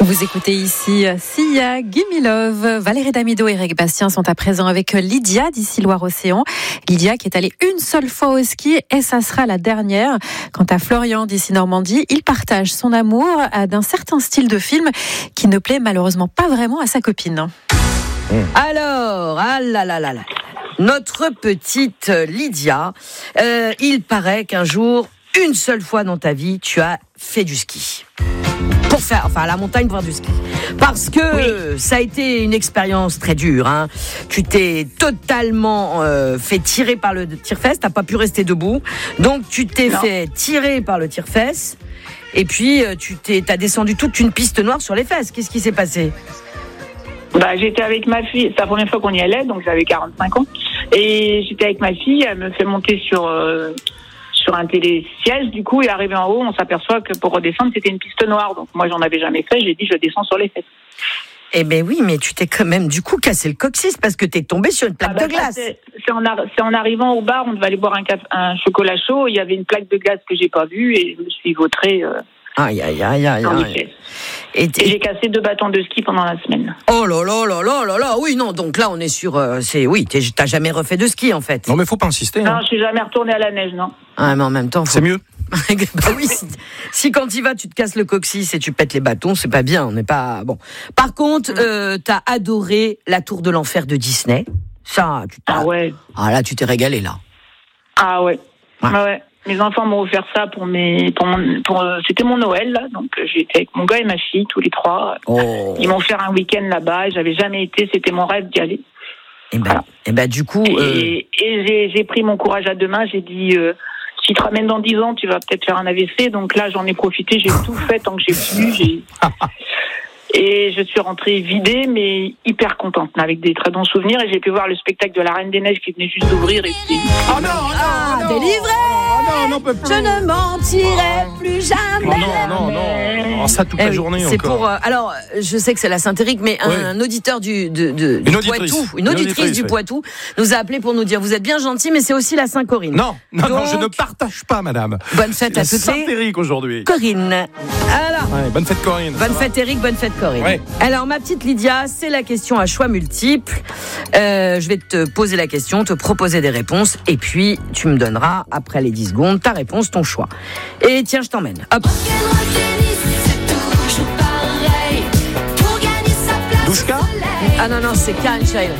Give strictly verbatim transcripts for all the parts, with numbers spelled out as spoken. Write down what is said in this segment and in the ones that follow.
Vous écoutez ici Sia, Gimme Love. Valérie Damido et Eric Bastien sont à présent avec Lydia d'ici Loire-Océan. Lydia qui est allée une seule fois au ski et ça sera la dernière. Quant à Florian d'ici Normandie, il partage son amour d'un certain style de film qui ne plaît malheureusement pas vraiment à sa copine. Alors, ah là là là là, notre petite Lydia, euh, il paraît qu'un jour, une seule fois dans ta vie, tu as fait du ski. Pour faire, enfin, à la montagne pour faire du ski. Parce que oui. Ça a été une expérience très dure, hein. Tu t'es totalement euh, fait tirer par le tire-fesse, t'as pas pu rester debout. Donc, tu t'es non. fait tirer par le tire-fesse. Et puis, tu t'es, t'as descendu toute une piste noire sur les fesses. Qu'est-ce qui s'est passé ? Bah, j'étais avec ma fille, c'est la première fois qu'on y allait, donc j'avais quarante-cinq ans. Et j'étais avec ma fille, elle me fait monter sur... Euh, sur un télésiège, du coup, et arrivé en haut, on s'aperçoit que pour redescendre, c'était une piste noire. Donc moi, j'en avais jamais fait, j'ai dit, je descends sur les fesses. Eh ben oui, mais tu t'es quand même, du coup, cassé le coccyx parce que t'es tombé sur une plaque ah bah, de glace. C'est, c'est, en, c'est en arrivant au bar, on devait aller boire un, un chocolat chaud, il y avait une plaque de glace que j'ai pas vue, et je me suis vautrée... Euh, Aïe, aïe, aïe, aïe, aïe. Et, et j'ai cassé deux bâtons de ski pendant la semaine. Oh là là là là là là, oui, non, donc là, on est sur... Euh, c'est, oui, t'as jamais refait de ski, en fait. Non, mais faut pas insister. Non, hein. je suis jamais retournée à la neige, non. Ah, mais en même temps... Faut... C'est mieux. Bah oui, si, si quand tu vas, tu te casses le coccyx et tu pètes les bâtons, c'est pas bien, on n'est pas... Bon. Par contre, euh, t'as adoré la Tour de l'Enfer de Disney. Ça, tu t'as... Ah ouais. Ah là, tu t'es régalé, là. Ah ouais. Ouais. Ah ouais. Mes enfants m'ont offert ça pour mes, pour mon, pour, c'était mon Noël, là. Donc, j'étais avec mon gars et ma fille, tous les trois. Oh. Ils m'ont offert un week-end là-bas. J'avais jamais été. C'était mon rêve d'y aller. Et ben, voilà. et ben, du coup. Et, euh... et j'ai, j'ai pris mon courage à deux mains. J'ai dit, euh, si tu te ramènes dans dix ans, tu vas peut-être faire un A V C. Donc là, j'en ai profité. J'ai tout fait tant que j'ai pu. J'ai... Et je suis rentrée vidée, mais hyper contente, avec des très bons souvenirs. Et j'ai pu voir le spectacle de la Reine des Neiges qui venait juste d'ouvrir. Et c'était... Oh non, ah, non, délivré. Oh non, non, peut plus. Je ne mentirai plus jamais. Oh non, non, non. Oh, ça toute eh la oui, journée c'est encore. Pour, euh, alors, je sais que c'est la Saint-Éric, mais un, ouais. un auditeur du, de, de, du une Poitou, auditrice. une auditrice, une auditrice du ouais. Poitou, nous a appelé pour nous dire, vous êtes bien gentil, mais c'est aussi la Saint-Corinne. Non, non, Donc, non, je ne partage pas, madame. Bonne fête à toutes les. Saint-Éric aujourd'hui. Corinne. Alors. Ouais, bonne fête Corinne. Bonne fête Eric, bonne fête Corinne. Ouais. Alors, ma petite Lydia, c'est la question à choix multiples. Euh, je vais te poser la question, te proposer des réponses, et puis tu me donneras, après les dix secondes, ta réponse, ton choix. Et tiens, je t'emmène. Hop. Douchka ? Ah non, non, c'est Karen Child.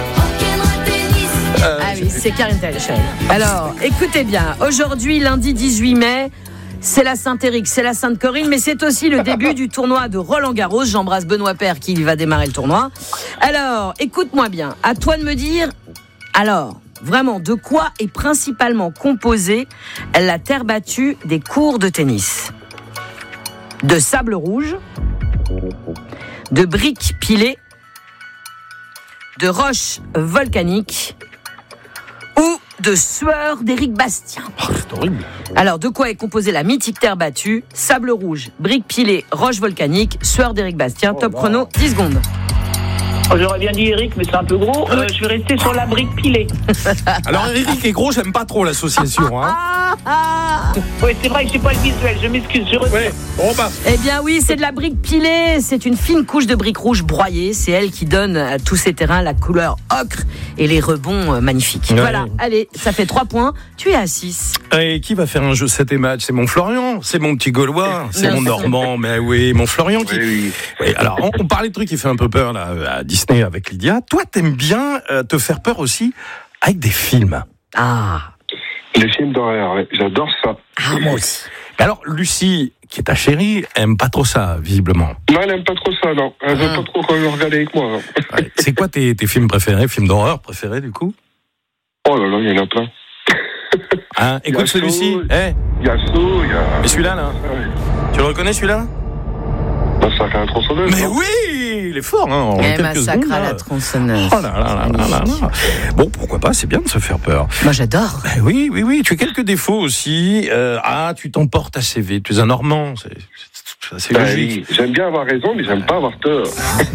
Euh, ah oui, c'est Karen Child. Alors, écoutez bien, aujourd'hui, lundi dix-huit mai, c'est la Saint-Éric, c'est la Sainte-Corinne, mais c'est aussi le début du tournoi de Roland-Garros. J'embrasse Benoît Paire qui va démarrer le tournoi. Alors, écoute-moi bien, à toi de me dire, alors, vraiment, de quoi est principalement composée la terre battue des courts de tennis ? De sable rouge, de briques pilées, de roches volcaniques ou de sueur d'Éric Bastien. Oh, c'est horrible. Alors, de quoi est composée la mythique terre battue ? Sable rouge, briques pilées, roches volcaniques, sueur d'Éric Bastien. Oh, top wow. Chrono, dix secondes. Oh, j'aurais bien dit Eric, mais c'est un peu gros. Euh, je vais rester sur la brique pilée. Alors, Eric est gros, j'aime pas trop l'association. Hein. Oui, c'est vrai que j'ai pas le visuel, je m'excuse, je retire. Ouais. Bon, bah. Eh bien oui, c'est de la brique pilée, c'est une fine couche de briques rouges broyées, c'est elle qui donne à tous ces terrains la couleur ocre et les rebonds magnifiques. Ouais. Voilà, allez, ça fait trois points, tu es à six. Et qui va faire un jeu sept et match ? C'est mon Florian, c'est mon petit Gaulois, c'est non, mon Normand, mais oui, mon Florian qui... Oui, oui. Oui, alors, on, on parlait de trucs qui fait un peu peur là, à Disney avec Lydia. Toi, t'aimes bien euh, te faire peur aussi avec des films. Ah. Les films d'horreur, ouais. J'adore ça. Ah, moi aussi. Alors, Lucie, qui est ta chérie, aime pas trop ça, visiblement. Non, elle aime pas trop ça, non. Elle veut ah. pas trop qu'on le regarde avec moi. Ouais. C'est quoi tes, tes films préférés, films d'horreur préférés, du coup ? Oh là là, il y en a plein. Hein, écoute celui-ci. Il hey. y a Saut, il y a... Et celui-là, là ouais. Tu le reconnais, celui-là ? Massacre à la tronçonneuse. Mais non oui, il est fort, hein. En Et quelques Massacre secondes, à la tronçonneuse. Oh là là là là là là. Bon, pourquoi pas, c'est bien de se faire peur. Moi, j'adore. Ben oui, oui, oui. Tu as quelques défauts aussi. Euh, ah, tu t'emportes assez vite. Tu es un Normand. C'est, c'est, c'est ben logique. Oui. J'aime bien avoir raison, mais j'aime pas avoir tort.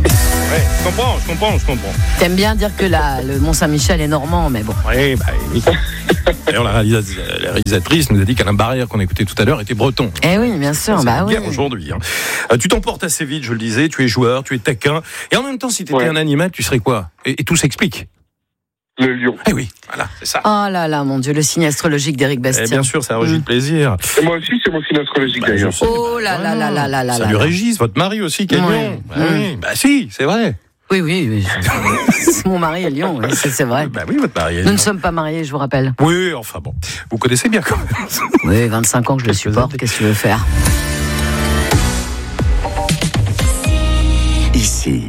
ouais, je comprends, je comprends, je comprends. T'aimes bien dire que la, le Mont-Saint-Michel est normand, mais bon. Oui, bah oui. D'ailleurs, la, réalisa- la réalisatrice nous a dit qu'Alain Barrière, qu'on écoutait tout à l'heure, était breton. Eh oui, bien sûr, C'est bah une oui. guerre aujourd'hui. Hein. Euh, tu t'emportes assez vite, je le disais, tu es joueur, tu es taquin. Et en même temps, si tu étais Ouais. un animal, tu serais quoi ? et, et tout s'explique. Le lion. Eh oui, voilà, c'est ça. Oh là là, mon Dieu, le signe astrologique d'Éric Eh Bastien. bien sûr, ça régit Mm. de plaisir. Et moi aussi, c'est mon signe astrologique Bah, d'ailleurs. je sais. Oh là là là là là là Ça là lui là. Régis, votre mari aussi, qui est Ouais. lion. Bah, Mm. oui. Bah si, c'est vrai. Oui, oui, oui. C'est mon mari est lion, oui, c'est, c'est vrai. Bah oui, votre mari est Nous lion. ne sommes pas mariés, je vous rappelle. Oui, enfin bon. Vous connaissez bien quand même. Oui, vingt-cinq ans que je le supporte, qu'est-ce que tu veux faire ? Ici,